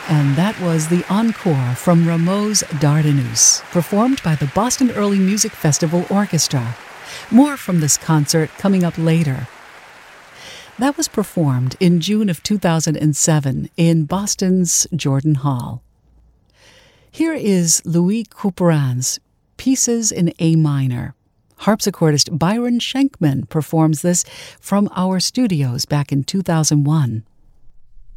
And that was the encore from Rameau's Dardanus, performed by the Boston Early Music Festival Orchestra. More from this concert coming up later. That was performed in June of 2007 in Boston's Jordan Hall. Here is Louis Couperin's Pieces in A Minor. Harpsichordist Byron Schenkman performs this from our studios back in 2001.